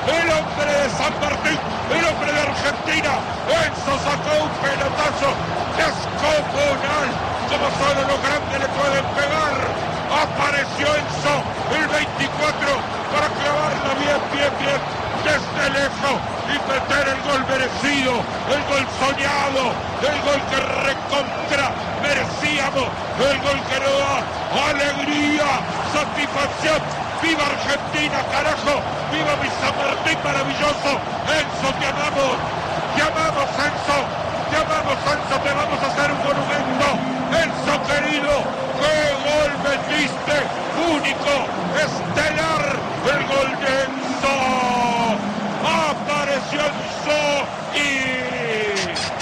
el hombre de San Martín, el hombre de Argentina. Enzo sacó un pelotazo descomunal, como solo los grandes le pueden pegar. Apareció Enzo, el 24, para clavarla bien, desde lejos y meter el gol merecido, el gol soñado, el gol que recontra merecíamos, el gol que nos da alegría, satisfacción. ¡Viva Argentina, carajo! ¡Viva mi San Martín maravilloso! Enzo, te amamos, Enzo, te amamos, Enzo, te vamos a hacer un monumento. Enzo querido, ¡qué gol metiste! Único, estelar, el gol de Enzo. Apareció Enzo y...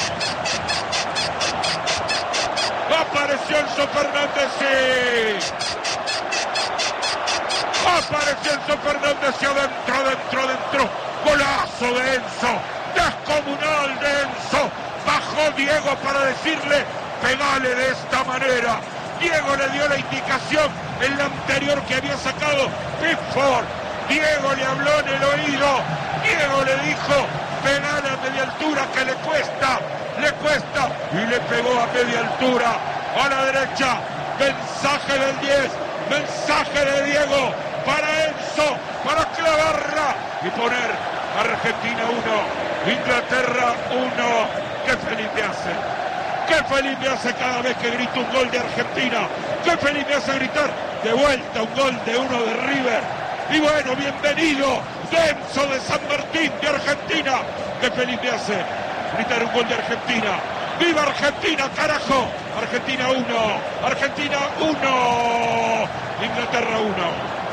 apareció Enzo Fernández y... apareció Enzo Fernández y adentro. Golazo de Enzo, descomunal de Enzo. Bajó Diego para decirle, pegale de esta manera. Diego le dio la indicación en la anterior que había sacado Pickford. Diego le habló en el oído. Diego le dijo, pegale a media altura que le cuesta. Y le pegó a media altura. A la derecha, mensaje del 10, mensaje de Diego para Enzo, para clavarla y poner Argentina 1, Inglaterra 1. ¡Qué feliz me hace! ¡Qué feliz me hace cada vez que grito un gol de Argentina! ¡Qué feliz me hace gritar de vuelta un gol de uno de River! Y bueno, bienvenido Enzo de San Martín de Argentina. ¡Qué feliz me hace gritar un gol de Argentina! ¡Viva Argentina, carajo! Argentina 1, Argentina 1, Inglaterra 1.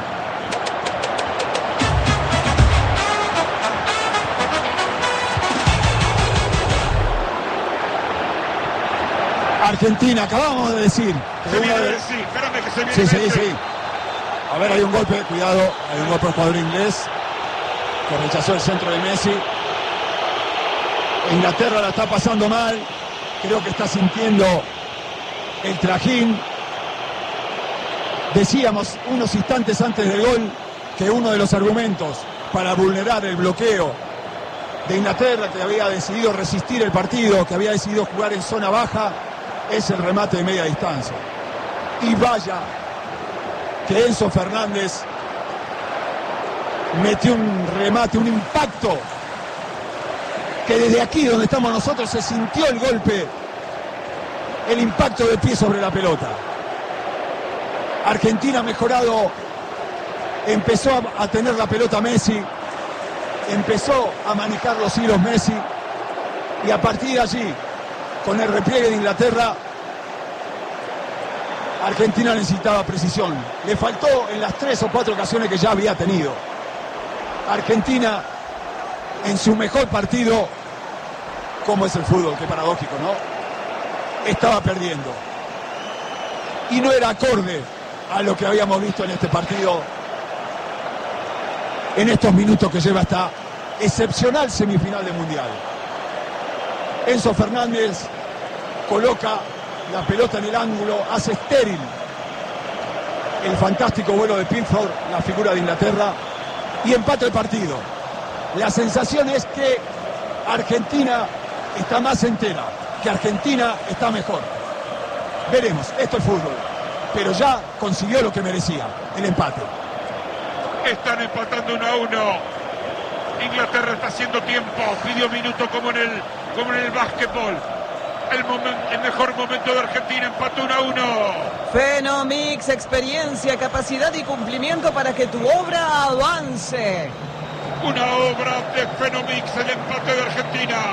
Argentina, acabamos de decir. Espérame que se viene. Sí. A ver, hay un golpe, cuidado, hay un golpe al jugador inglés que rechazó el centro de Messi. Inglaterra la está pasando mal, creo que está sintiendo el trajín. Decíamos unos instantes antes del gol que uno de los argumentos para vulnerar el bloqueo de Inglaterra, que había decidido resistir el partido, que había decidido jugar en zona baja, es el remate de media distancia. Y vaya que Enzo Fernández metió un remate, un impacto, que desde aquí donde estamos nosotros se sintió el golpe, el impacto de pie sobre la pelota. Argentina ha mejorado, empezó a tener la pelota Messi, empezó a manejar los hilos Messi, y a partir de allí, con el repliegue de Inglaterra, Argentina necesitaba precisión. Le faltó en las 3 o 4 ocasiones que ya había tenido. Argentina, en su mejor partido, como es el fútbol, qué paradójico, ¿no? Estaba perdiendo. Y no era acorde a lo que habíamos visto en este partido, en estos minutos que lleva esta excepcional semifinal de Mundial. Enzo Fernández coloca la pelota en el ángulo, hace estéril el fantástico vuelo de Pickford, la figura de Inglaterra, y empata el partido. La sensación es que Argentina está más entera, que Argentina está mejor. Veremos, esto es fútbol, pero ya consiguió lo que merecía, el empate. Están empatando 1-1. Inglaterra está haciendo tiempo, pidió minuto como en el básquetbol. El mejor momento de Argentina, empató 1-1. Fenomix, experiencia, capacidad y cumplimiento para que tu obra avance. Una obra de Fenomix, el empate de Argentina.